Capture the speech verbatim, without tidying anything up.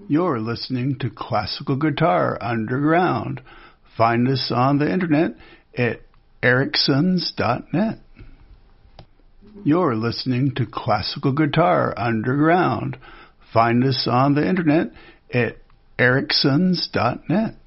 You're listening to Classical Guitar Underground. Find us on the internet at ericsons dot net. You're listening to Classical Guitar Underground. Find us on the internet at ericsons dot net.